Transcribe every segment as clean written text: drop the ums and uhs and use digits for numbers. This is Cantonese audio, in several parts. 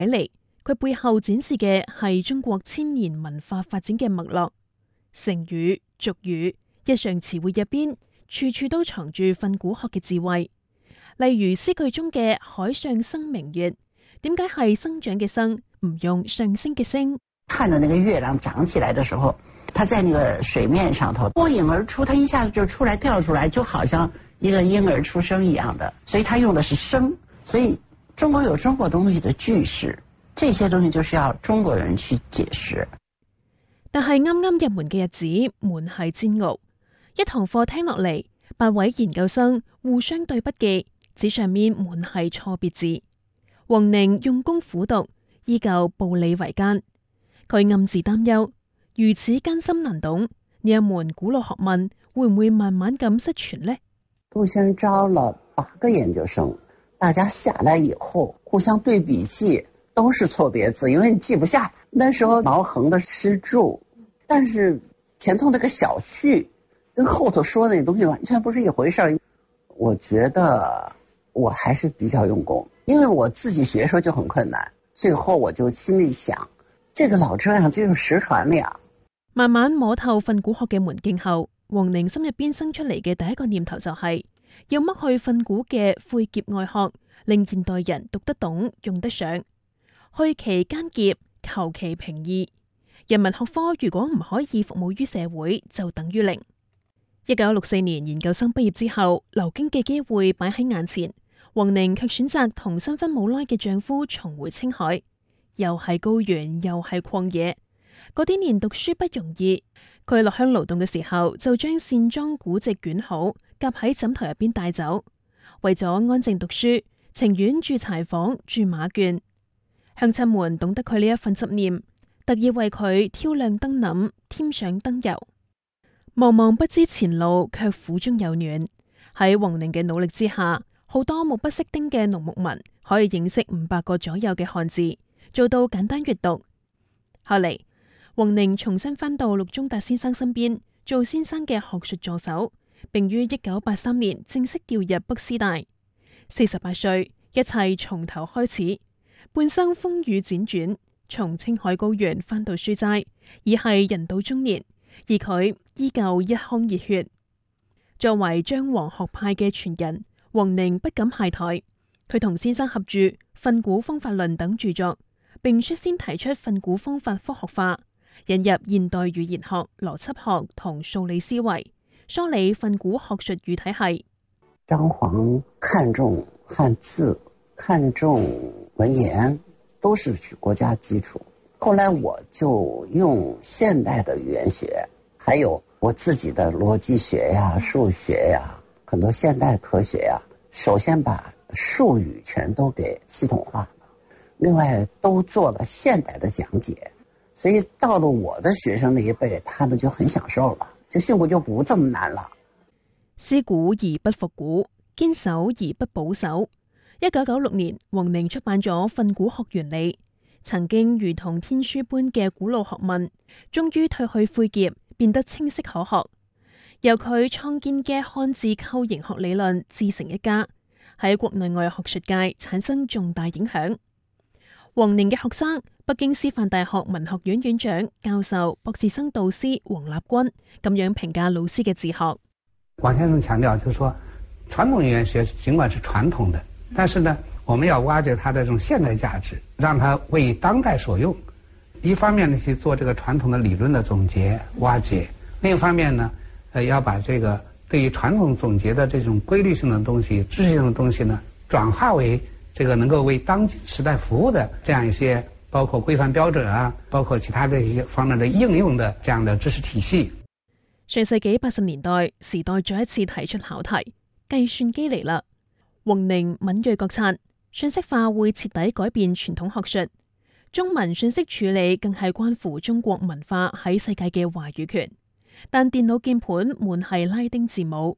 睇嚟，佢背後展示嘅係中國千年文化發展嘅脈絡。成語、俗語、日常詞彙入邊，處處都藏住訓詁學嘅智慧。例如詩句中嘅海上生明月，點解係生長嘅生，唔用上升嘅升？ 看着那個月亮長起來的時候，它在那個水面上頭脫穎而出，它一下子就出來跳出來，就好像一個嬰兒出生一樣的，所以它用的是生。所以中國有中國東西的句式，這些東西就是要中國人去解釋。 但係啱啱入門嘅日子，滿係煎熬。一堂課聽落嚟，8位研究生互相對筆記，紙上面滿係錯別字。王寧用功苦讀，依舊步履維艱。佢暗自擔憂，如此艱深難懂，呢一門古老學問會唔會慢慢咁失傳呢？ 杜先招了8個研究生，大家下來以後互相對筆記，都是錯別字，因為你記不下。那時候毛橫的詩注，但是前頭那個小序跟後頭說的那東西完全不是一回事。我覺得我還是比較用功，因為我自己學說就很困難，最後我就心裏想，這個老這樣就實傳了。 慢慢摸透訓詁學嘅門徑後，王寧心入邊生出嚟嘅第一個念頭就係要剝去訓詁嘅晦澀外殼，令現代人讀得懂、用得上，去其艱澀，求其平易。人文學科如果唔可以服務於社會，就等於零。1964年研究生畢業之後，留京嘅機會擺喺眼前，王寧卻選擇同新婚冇耐嘅丈夫重回青海，又係高原，又係曠野。嗰啲年讀書不容易，佢落鄉勞動嘅時候就將線裝古籍捲好，夾喺枕頭入邊帶走。為咗安靜讀書，情願住柴房、住馬圈。鄉親們懂得佢呢一份執念，特意為佢挑亮燈廩，添上燈油。茫茫不知前路，卻苦中有暖。喺王寧嘅努力之下，好多目不識丁嘅農牧民可以認識500個左右嘅漢字，做到簡單閱讀。後嚟，王寧重新返到陸宗達先生身邊，做先生嘅學術助手，並於1983年正式調入北師大。48歲，一切從頭開始。半生風雨輾轉，從青海高原返到書齋，已係人到中年，而佢依舊一腔熱血。作為張黃學派嘅傳人，王寧不敢懈怠。佢同先生合著《訓詁方法論》等著作，並率先提出訓詁方法科學化，引入現代語言學、邏輯學同數理思維，梳理訓詁學術語體系。 張黃看重漢字，看重文言，都是國家基礎。後來我就用現代的語言學，還有我自己的邏輯學呀、數學呀、很多現代科學呀，首先把術語全都給系統化了，另外都做了現代的講解，所以到了我的學生那一輩，他們就很享受了，就訓詁就不這麼難了。 思古而不復古，堅守而不保守。1996年，王寧出版咗《訓詁學原理》，曾經如同天書般嘅古老學問，終於褪去晦澀，變得清晰可學。由佢創建嘅漢字構形學理論自成一家，喺國內外學術界產生重大影響。王寧嘅學生，北京師範大學文學院院長、教授、博士生導師王立軍咁樣評價老師嘅自學。 王先生強調，就是說傳統語言學儘管是傳統的，但是呢，我們要挖掘它的這種現代價值，讓它為當代所用。一方面呢，去做這個傳統的理論的總結挖掘；另一方面呢，要把這個對於傳統總結的這種規律性的東西、知識性的東西呢，轉化為這個能夠為當今時代服務的這樣一些，包括規範標準啊，包括其他的一些方面的應用的這樣的知識體系。 上世紀80年代，時代再一次提出考題，計算機嚟啦。王寧敏銳覺察，信息化會徹底改變傳統學術，中文信息處理更係關乎中國文化喺世界嘅話語權。但電腦鍵盤滿係拉丁字母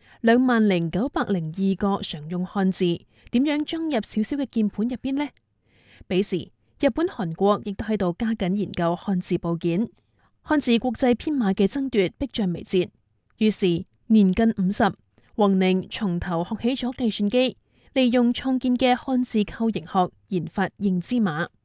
，20,902個常用漢字，點樣裝入小小嘅鍵盤入邊呢？彼時，日本、韓國亦都喺度加緊研究漢字部件。漢字國際編碼嘅爭奪迫在眉睫，於是年近50，王寧從頭學起咗計算機， 利用創建嘅漢字構形學研發認知碼。